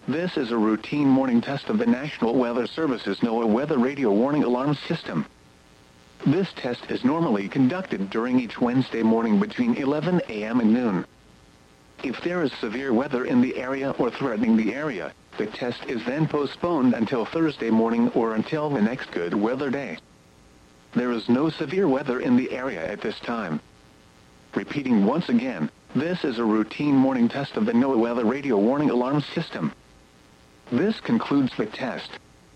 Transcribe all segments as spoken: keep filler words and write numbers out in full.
This is a routine morning test of the National Weather Service's NOAA Weather Radio Warning Alarm System. This test is normally conducted during each Wednesday morning between eleven a m and noon. If there is severe weather in the area or threatening the area, the test is then postponed until Thursday morning or until the next good weather day. There is no severe weather in the area at this time. Repeating once again, this is a routine morning test of the NOAA Weather Radio Warning Alarm System. This concludes the test.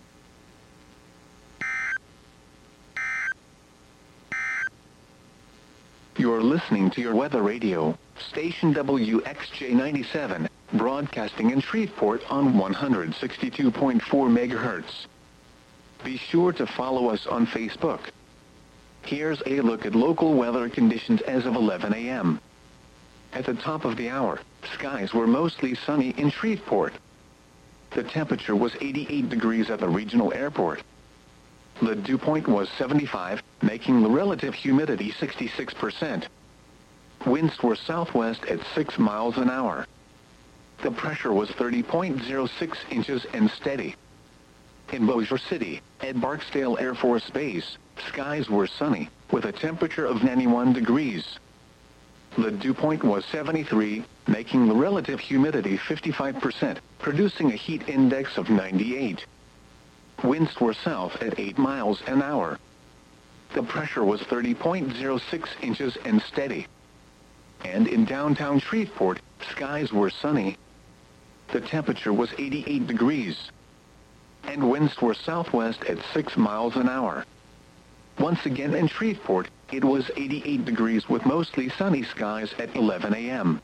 You're listening to your weather radio, station W X J ninety-seven, broadcasting in Shreveport on one hundred sixty-two point four megahertz. Be sure to follow us on Facebook. Here's a look at local weather conditions as of eleven a m At the top of the hour, skies were mostly sunny in Shreveport. The temperature was eighty-eight degrees at the regional airport. The dew point was seventy-five, making the relative humidity sixty-six percent. Winds were southwest at six miles an hour. The pressure was thirty point zero six inches and steady. In Bossier City, at Barksdale Air Force Base, skies were sunny, with a temperature of ninety-one degrees. The dew point was seventy-three, making the relative humidity fifty-five percent, producing a heat index of ninety-eight. Winds were south at eight miles an hour. The pressure was thirty point zero six inches and steady. And in downtown Shreveport, skies were sunny. The temperature was eighty-eight degrees. And winds were southwest at six miles an hour. Once again in Shreveport, it was eighty-eight degrees with mostly sunny skies at eleven a m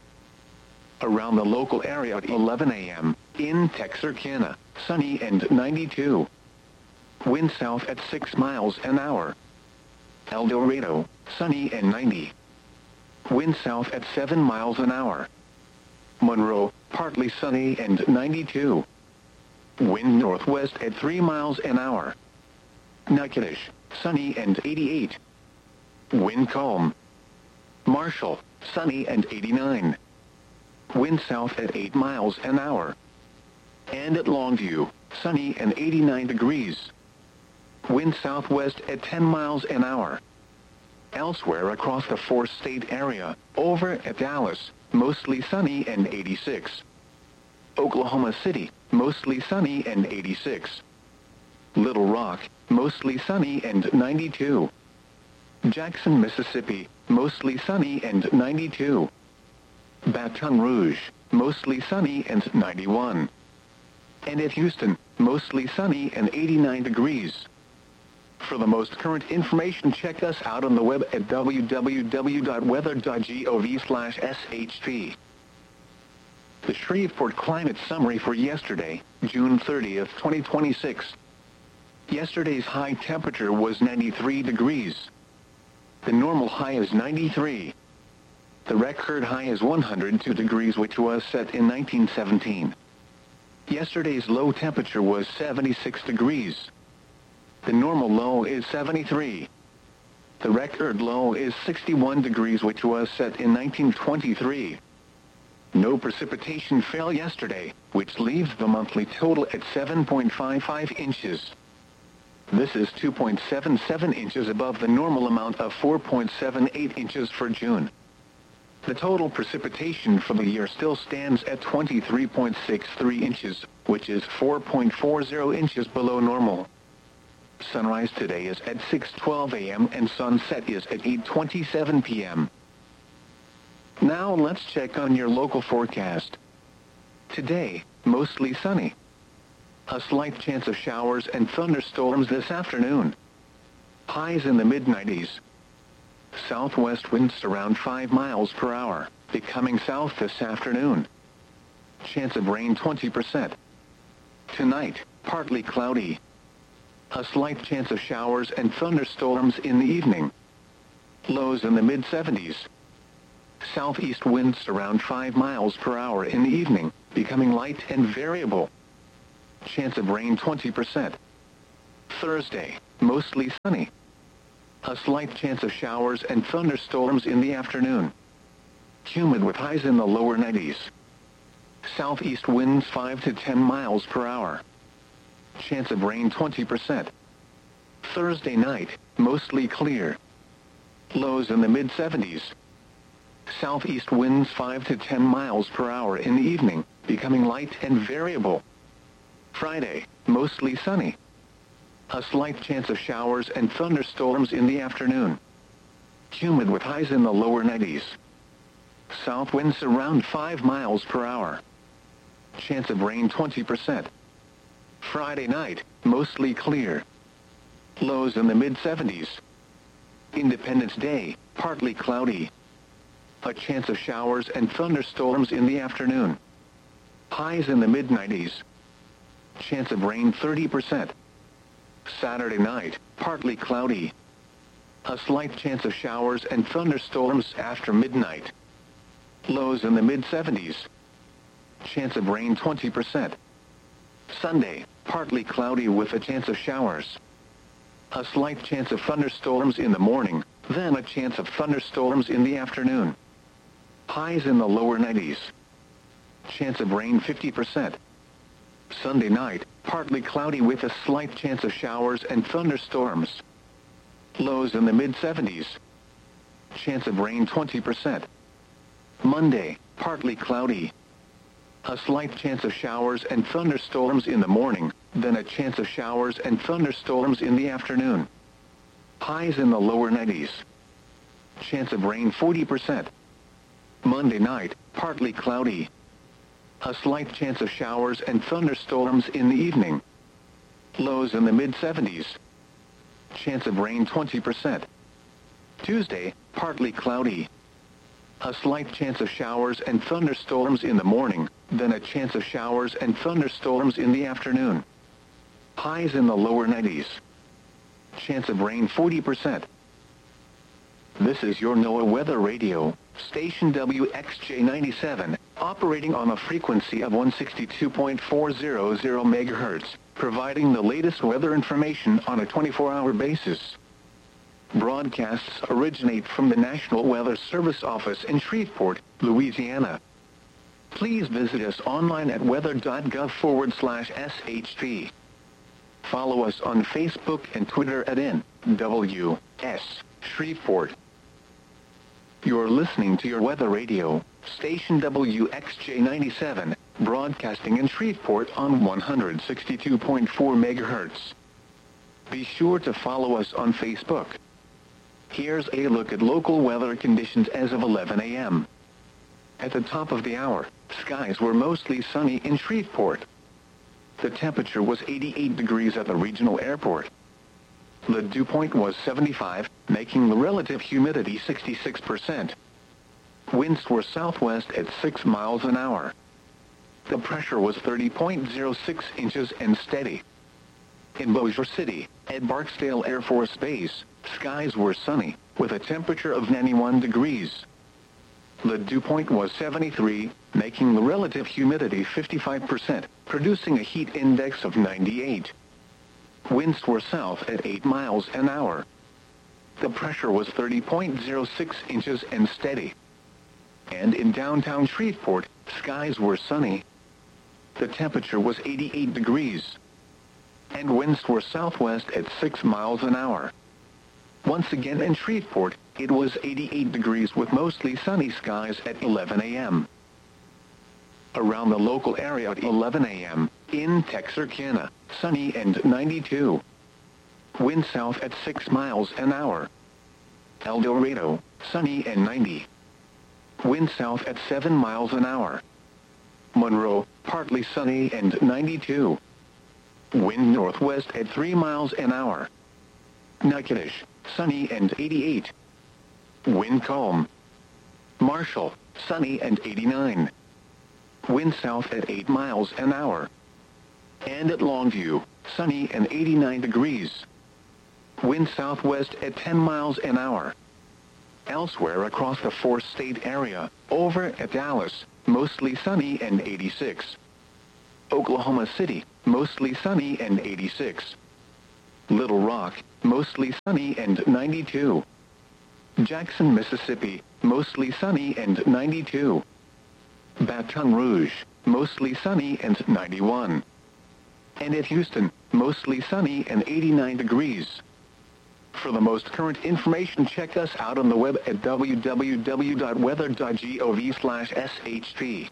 Around the local area at eleven a m, in Texarkana, sunny and ninety-two. Wind south at six miles an hour. El Dorado, sunny and ninety. Wind south at seven miles an hour. Monroe, partly sunny and ninety-two. Wind northwest at three miles an hour. Natchitoches, sunny and eighty-eight. Wind calm. Marshall, sunny and eighty-nine. Wind south at eight miles an hour. And at Longview, sunny and eighty-nine degrees. Wind southwest at ten miles an hour. Elsewhere across the four-state area, over at Dallas, mostly sunny and eighty-six. Oklahoma City, mostly sunny and eighty-six. Little Rock, mostly sunny and ninety-two. Jackson, Mississippi, mostly sunny and ninety-two. Baton Rouge, mostly sunny and ninety-one. And at Houston, mostly sunny and eighty-nine degrees. For the most current information, check us out on the web at w w w dot weather dot gov slash s h p. The Shreveport Climate Summary for yesterday, June thirtieth, twenty twenty-six. Yesterday's high temperature was ninety-three degrees. The normal high is ninety-three. The record high is one hundred two degrees, which was set in nineteen seventeen. Yesterday's low temperature was seventy-six degrees. The normal low is seventy-three. The record low is sixty-one degrees, which was set in nineteen twenty-three. No precipitation fell yesterday, which leaves the monthly total at seven point five five inches. This is two point seven seven inches above the normal amount of four point seven eight inches for June. The total precipitation for the year still stands at twenty-three point six three inches, which is four point four zero inches below normal. Sunrise today is at six twelve a m and sunset is at eight twenty-seven p m Now let's check on your local forecast. Today, mostly sunny. A slight chance of showers and thunderstorms this afternoon. Highs in the mid nineties. Southwest winds around five miles per hour, becoming south this afternoon. Chance of rain twenty percent. Tonight, partly cloudy. A slight chance of showers and thunderstorms in the evening. Lows in the mid seventies. Southeast winds around five miles per hour in the evening, becoming light and variable. Chance of rain twenty percent. Thursday, mostly sunny. A slight chance of showers and thunderstorms in the afternoon. Humid with highs in the lower nineties. Southeast winds five to ten miles per hour. Chance of rain twenty percent. Thursday night, mostly clear. Lows in the mid seventies. Southeast winds five to ten miles per hour in the evening, becoming light and variable. Friday, mostly sunny. A slight chance of showers and thunderstorms in the afternoon. Humid with highs in the lower nineties. South winds around five miles per hour. Chance of rain twenty percent. Friday night, mostly clear. Lows in the mid seventies. Independence Day, partly cloudy. A chance of showers and thunderstorms in the afternoon. Highs in the mid nineties. Chance of rain thirty percent. Saturday night, partly cloudy. A slight chance of showers and thunderstorms after midnight. Lows in the mid seventies. Chance of rain twenty percent. Sunday, partly cloudy with a chance of showers. A slight chance of thunderstorms in the morning, then a chance of thunderstorms in the afternoon. Highs in the lower nineties. Chance of rain fifty percent. Sunday night, partly cloudy with a slight chance of showers and thunderstorms. Lows in the mid seventies. Chance of rain twenty percent. Monday, partly cloudy. A slight chance of showers and thunderstorms in the morning, then a chance of showers and thunderstorms in the afternoon. Highs in the lower nineties. Chance of rain forty percent. Monday night, partly cloudy. A slight chance of showers and thunderstorms in the evening. Lows in the mid seventies. Chance of rain twenty percent. Tuesday, partly cloudy. A slight chance of showers and thunderstorms in the morning, then a chance of showers and thunderstorms in the afternoon. Highs in the lower nineties. Chance of rain forty percent. This is your NOAA Weather Radio, station W X J ninety-seven, operating on a frequency of one sixty-two point four zero zero megahertz, providing the latest weather information on a twenty-four hour basis. Broadcasts originate from the National Weather Service office in Shreveport, Louisiana. Please visit us online at weather.gov forward slash SHP. Follow us on Facebook and Twitter at N W S Shreveport. You're listening to your Weather Radio, station W X J ninety-seven, broadcasting in Shreveport on one sixty-two point four megahertz. Be sure to follow us on Facebook. Here's a look at local weather conditions as of eleven a m At the top of the hour, skies were mostly sunny in Shreveport. The temperature was eighty-eight degrees at the regional airport. The dew point was seventy-five, making the relative humidity sixty-six percent. Winds were southwest at six miles an hour. The pressure was thirty point zero six inches and steady. In Bossier City, at Barksdale Air Force Base, skies were sunny, with a temperature of ninety-one degrees. The dew point was seventy-three, making the relative humidity fifty-five percent, producing a heat index of ninety-eight. Winds were south at eight miles an hour. The pressure was thirty point zero six inches and steady. And in downtown Shreveport, skies were sunny. The temperature was eighty-eight degrees. And winds were southwest at six miles an hour. Once again in Shreveport, it was eighty-eight degrees with mostly sunny skies at eleven a m Around the local area at eleven a m, in Texarkana, sunny and ninety-two. Wind south at six miles an hour. El Dorado, sunny and ninety. Wind south at seven miles an hour. Monroe, partly sunny and ninety-two. Wind northwest at three miles an hour. Natchitoches, sunny and eighty-eight. Wind calm. Marshall, sunny and eighty-nine. Wind south at eight miles an hour. And at Longview, sunny and eighty-nine degrees. Wind southwest at ten miles an hour. Elsewhere across the four-state area, over at Dallas, mostly sunny and eighty-six. Oklahoma City, mostly sunny and eighty-six. Little Rock, mostly sunny and ninety-two. Jackson, Mississippi, mostly sunny and ninety-two. Baton Rouge, mostly sunny and ninety-one. And at Houston, mostly sunny and eighty-nine degrees. For the most current information, check us out on the web at w w w dot weather dot gov slash s h p.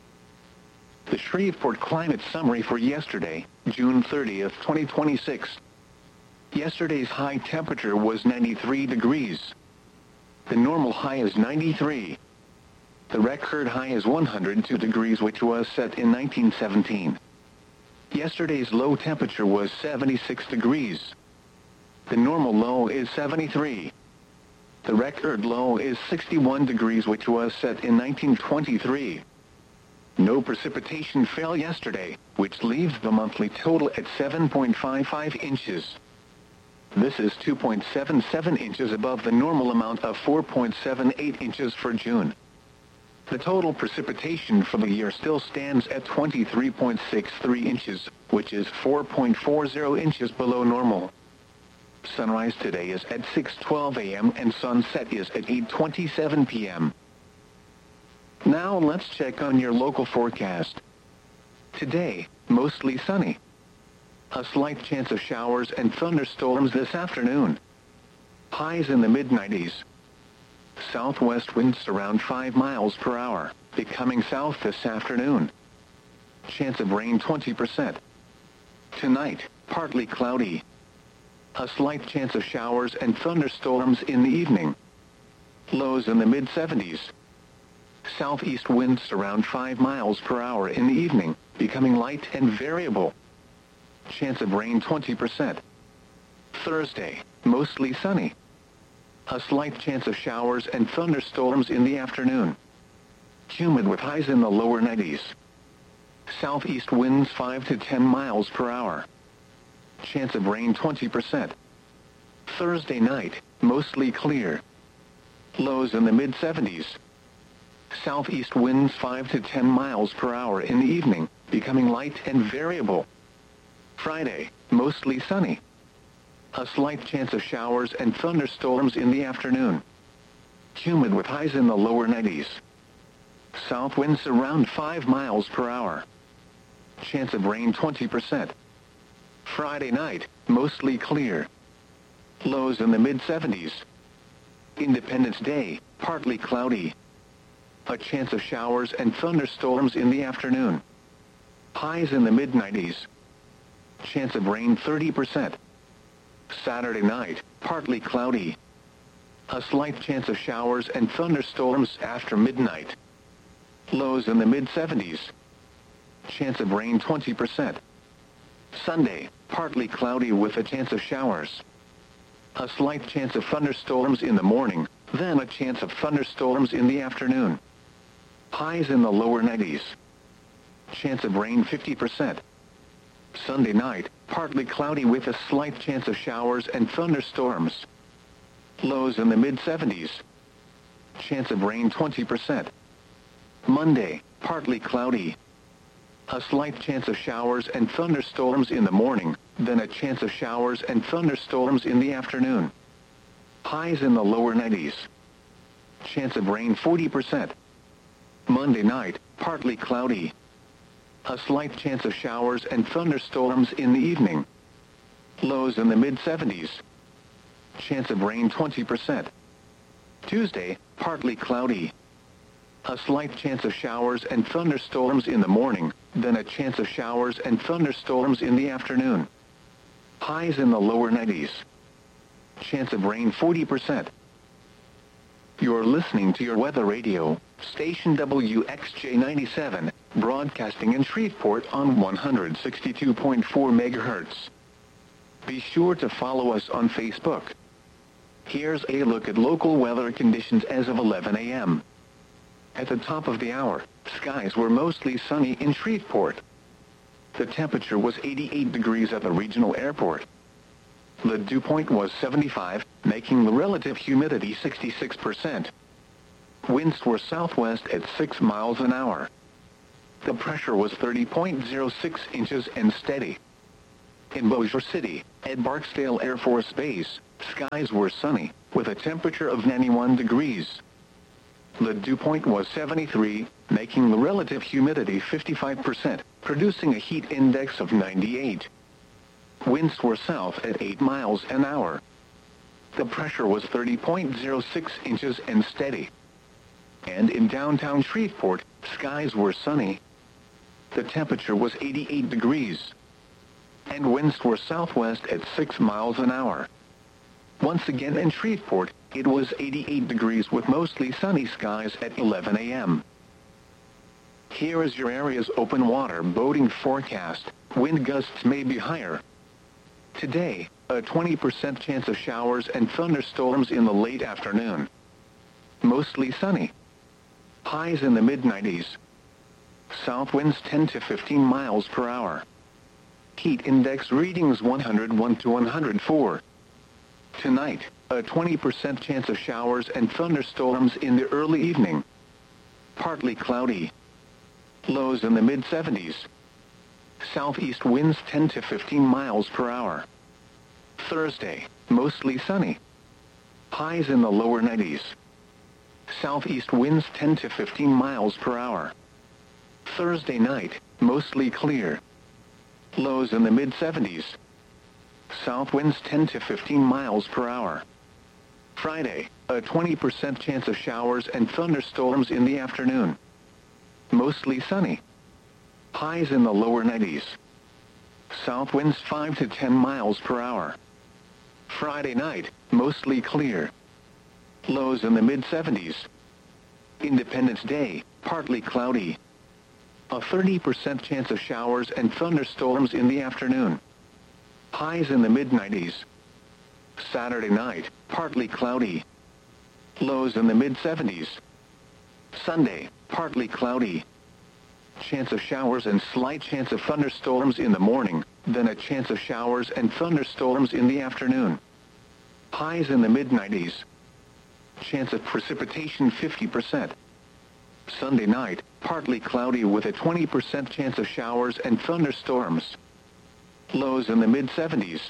The Shreveport Climate Summary for yesterday, June thirtieth, twenty twenty-six. Yesterday's high temperature was ninety-three degrees. The normal high is ninety-three. The record high is one hundred two degrees, which was set in nineteen seventeen. Yesterday's low temperature was seventy-six degrees. The normal low is seventy-three. The record low is sixty-one degrees, which was set in nineteen twenty-three. No precipitation fell yesterday, which leaves the monthly total at seven point five five inches. This is two point seven seven inches above the normal amount of four point seven eight inches for June. The total precipitation for the year still stands at twenty-three point six three inches, which is four point four zero inches below normal. Sunrise today is at six twelve a m and sunset is at eight twenty-seven p m Now let's check on your local forecast. Today, mostly sunny. A slight chance of showers and thunderstorms this afternoon. Highs in the mid nineties. Southwest winds around five miles per hour, becoming south this afternoon. Chance of rain twenty percent. Tonight, partly cloudy. A slight chance of showers and thunderstorms in the evening. Lows in the mid seventies. Southeast winds around five miles per hour in the evening, becoming light and variable. Chance of rain twenty percent. Thursday, mostly sunny. A slight chance of showers and thunderstorms in the afternoon. Humid with highs in the lower nineties. Southeast winds five to ten miles per hour. Chance of rain twenty percent. Thursday night, mostly clear. Lows in the mid seventies. Southeast winds five to ten miles per hour in the evening, becoming light and variable. Friday, mostly sunny. A slight chance of showers and thunderstorms in the afternoon. Humid with highs in the lower nineties. South winds around five miles per hour. Chance of rain twenty percent. Friday night, mostly clear. Lows in the mid seventies. Independence Day, partly cloudy. A chance of showers and thunderstorms in the afternoon. Highs in the mid nineties. Chance of rain thirty percent. Saturday night, partly cloudy. A slight chance of showers and thunderstorms after midnight. Lows in the mid seventies. Chance of rain twenty percent. Sunday, partly cloudy with a chance of showers. A slight chance of thunderstorms in the morning, then a chance of thunderstorms in the afternoon. Highs in the lower nineties. Chance of rain fifty percent. Sunday night, partly cloudy with a slight chance of showers and thunderstorms. Lows in the mid seventies. Chance of rain twenty percent. Monday, partly cloudy. A slight chance of showers and thunderstorms in the morning, then a chance of showers and thunderstorms in the afternoon. Highs in the lower nineties. Chance of rain forty percent. Monday night, partly cloudy. A slight chance of showers and thunderstorms in the evening. Lows in the mid seventies. Chance of rain twenty percent. Tuesday, partly cloudy. A slight chance of showers and thunderstorms in the morning, then a chance of showers and thunderstorms in the afternoon. Highs in the lower nineties. Chance of rain forty percent. You're listening to your weather radio, station W X J ninety-seven, broadcasting in Shreveport on one hundred sixty-two point four megahertz. Be sure to follow us on Facebook. Here's a look at local weather conditions as of eleven a m At the top of the hour, skies were mostly sunny in Shreveport. The temperature was eighty-eight degrees at the regional airport. The dew point was seventy-five, making the relative humidity sixty-six percent. Winds were southwest at six miles an hour. The pressure was thirty point zero six inches and steady. In Bossier City, at Barksdale Air Force Base, skies were sunny, with a temperature of ninety-one degrees. The dew point was seventy-three, making the relative humidity fifty-five percent, producing a heat index of ninety-eight. Winds were south at eight miles an hour. The pressure was thirty point zero six inches and steady. And in downtown Shreveport, skies were sunny. The temperature was eighty-eight degrees. And winds were southwest at six miles an hour. Once again in Shreveport, it was eighty-eight degrees with mostly sunny skies at eleven a m Here is your area's open water boating forecast. Wind gusts may be higher. Today, a twenty percent chance of showers and thunderstorms in the late afternoon. Mostly sunny. Highs in the mid nineties. South winds ten to fifteen miles per hour. Heat index readings one hundred one to one hundred four. Tonight, a twenty percent chance of showers and thunderstorms in the early evening. Partly cloudy. Lows in the mid seventies. Southeast winds ten to fifteen miles per hour. Thursday, mostly sunny. Highs in the lower nineties. Southeast winds ten to fifteen miles per hour. Thursday night, mostly clear. Lows in the mid seventies. South winds ten to fifteen miles per hour. Friday, a twenty percent chance of showers and thunderstorms in the afternoon. Mostly sunny. Highs in the lower nineties. South winds five to ten miles per hour. Friday night, mostly clear. Lows in the mid seventies. Independence Day, partly cloudy. A thirty percent chance of showers and thunderstorms in the afternoon. Highs in the mid nineties. Saturday night, partly cloudy. Lows in the mid seventies. Sunday, partly cloudy. Chance of showers and slight chance of thunderstorms in the morning, then a chance of showers and thunderstorms in the afternoon. Highs in the mid nineties. Chance of precipitation fifty percent. Sunday night, partly cloudy with a twenty percent chance of showers and thunderstorms. Lows in the mid seventies.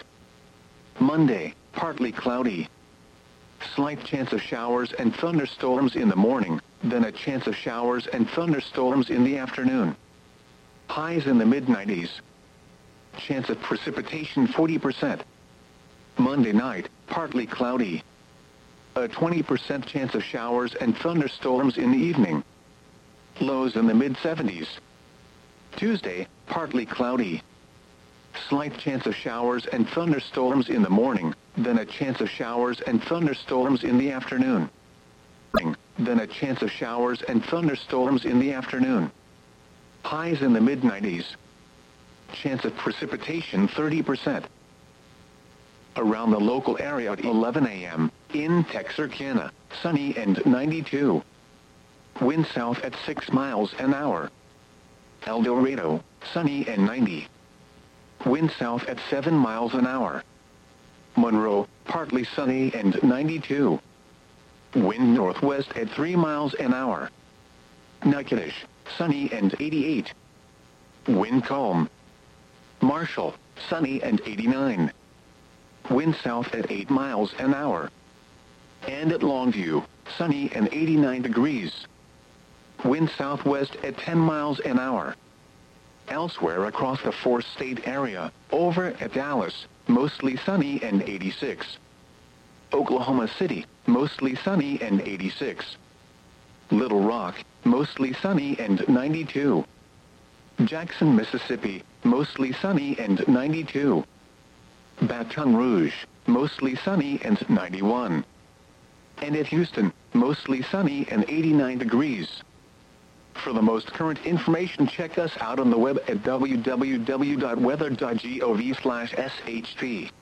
Monday, partly cloudy. Slight chance of showers and thunderstorms in the morning, then a chance of showers and thunderstorms in the afternoon. Highs in the mid nineties. Chance of precipitation forty percent. Monday night, partly cloudy. A twenty percent chance of showers and thunderstorms in the evening. Lows in the mid seventies. Tuesday, partly cloudy. Slight chance of showers and thunderstorms in the morning, then a chance of showers and thunderstorms in the afternoon. Then a chance of showers and thunderstorms in the afternoon. Highs in the mid nineties. Chance of precipitation thirty percent. Around the local area at eleven a m, in Texarkana, sunny and ninety-two. Wind south at six miles an hour. El Dorado, sunny and ninety. Wind south at seven miles an hour. Monroe, partly sunny and ninety-two. Wind northwest at three miles an hour. Natchitoches, sunny and eighty-eight. Wind calm. Marshall, sunny and eighty-nine. Wind south at eight miles an hour. And at Longview, sunny and eighty-nine degrees. Wind southwest at ten miles an hour. Elsewhere across the four-state area, over at Dallas, mostly sunny and eighty-six. Oklahoma City, mostly sunny and eighty-six. Little Rock, mostly sunny and ninety-two. Jackson, Mississippi, mostly sunny and ninety-two. Baton Rouge, mostly sunny and ninety-one. And at Houston, mostly sunny and eighty-nine degrees. For the most current information, check us out on the web at w w w dot weather dot gov slash s h p.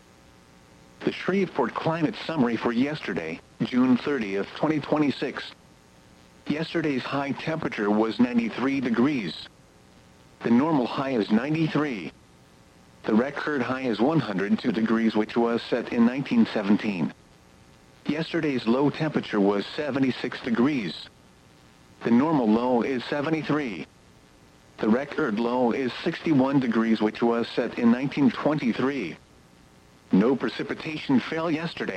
The Shreveport Climate Summary for yesterday, June thirtieth, twenty twenty-six. Yesterday's high temperature was ninety-three degrees. The normal high is ninety-three. The record high is one hundred two degrees, which was set in nineteen seventeen. Yesterday's low temperature was seventy-six degrees. The normal low is seventy-three. The record low is sixty-one degrees, which was set in nineteen twenty-three. No precipitation fell yesterday.